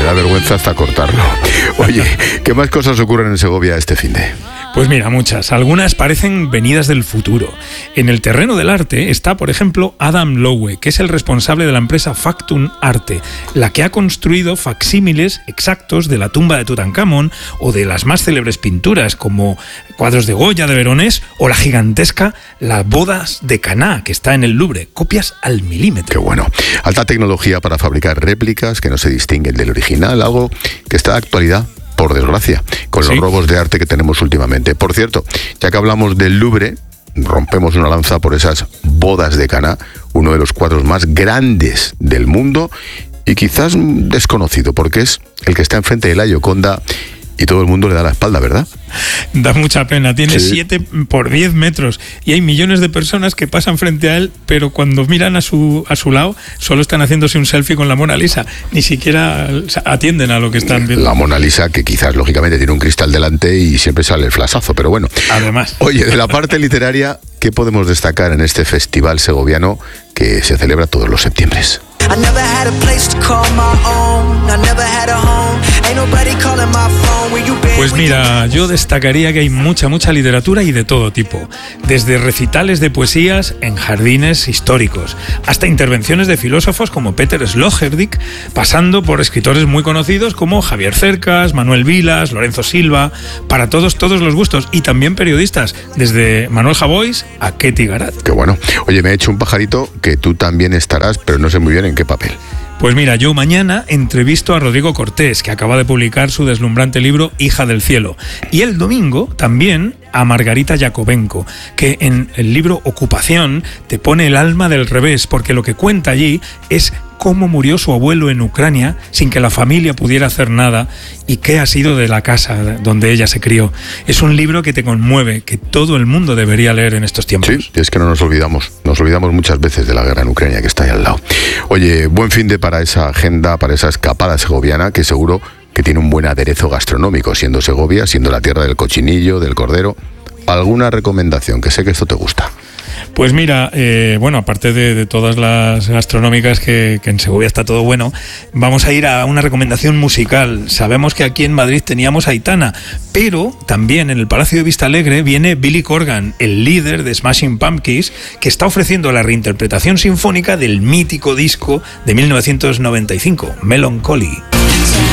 da vergüenza hasta cortarlo. Oye, ¿qué más cosas ocurren en Segovia este finde? Pues mira, muchas. Algunas parecen venidas del futuro. En el terreno del arte está, por ejemplo, Adam Lowe, que es el responsable de la empresa Factum Arte, la que ha construido facsímiles exactos de la tumba de Tutankamón o de las más célebres pinturas, como cuadros de Goya, de Veronés, o la gigantesca Las bodas de Caná, que está en el Louvre. Copias al milímetro. Qué bueno. Alta tecnología para fabricar réplicas que no se distinguen del original, algo que está de actualidad, por desgracia, con los robos de arte que tenemos últimamente. Por cierto, ya que hablamos del Louvre, rompemos una lanza por esas bodas de Caná, uno de los cuadros más grandes del mundo y quizás desconocido, porque es el que está enfrente de la Gioconda y todo el mundo le da la espalda, ¿verdad? Da mucha pena, tiene 7 por 10 metros y hay millones de personas que pasan frente a él, pero cuando miran a su lado solo están haciéndose un selfie con la Mona Lisa, ni siquiera atienden a lo que están viendo. La Mona Lisa, que quizás lógicamente tiene un cristal delante y siempre sale el flashazo, pero bueno. Además. Oye, de la parte literaria, ¿qué podemos destacar en este festival segoviano que se celebra todos los septiembres? Pues mira, yo destacaría que hay mucha literatura y de todo tipo, desde recitales de poesías en jardines históricos, hasta intervenciones de filósofos como Peter Sloterdijk, pasando por escritores muy conocidos como Javier Cercas, Manuel Vilas, Lorenzo Silva, para todos los gustos, y también periodistas, desde Manuel Javois a Ketty Garat. Qué bueno. Oye, me he hecho un pajarito que tú también estarás, pero no sé muy bien en qué papel. Pues mira, yo mañana entrevisto a Rodrigo Cortés, que acaba de publicar su deslumbrante libro Hija del Cielo. Y el domingo también a Margarita Yakovenko, que en el libro Ocupación te pone el alma del revés, porque lo que cuenta allí es cómo murió su abuelo en Ucrania sin que la familia pudiera hacer nada y qué ha sido de la casa donde ella se crió. Es un libro que te conmueve, que todo el mundo debería leer en estos tiempos. Sí, es que no nos olvidamos muchas veces de la guerra en Ucrania que está ahí al lado. Oye, buen fin de para esa agenda, para esa escapada segoviana, que seguro que tiene un buen aderezo gastronómico, siendo Segovia, siendo la tierra del cochinillo, del cordero. ¿Alguna recomendación? Que sé que esto te gusta. Pues mira, bueno, aparte de todas las gastronómicas, que en Segovia está todo bueno, vamos a ir a una recomendación musical. Sabemos que aquí en Madrid teníamos a Aitana, pero también en el Palacio de Vistalegre viene Billy Corgan, el líder de Smashing Pumpkins, que está ofreciendo la reinterpretación sinfónica del mítico disco de 1995, Melancholy.